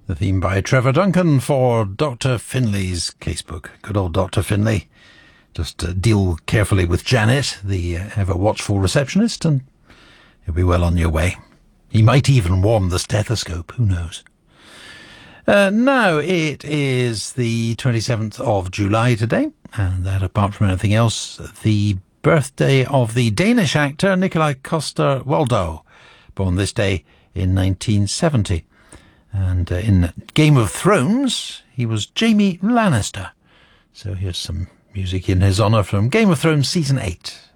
The theme by Trevor Duncan for Dr. Finlay's casebook. Good old Dr. Finlay. Just deal carefully with Janet, the ever-watchful receptionist, and you'll be well on your way. He might even warm the stethoscope, who knows. Now, it is the 27th of July today, and that, apart from anything else, the birthday of the Danish actor Nikolai Coster-Waldau, born this day in 1970. And in Game of Thrones, he was Jaime Lannister. So here's some music in his honour from Game of Thrones Season 8.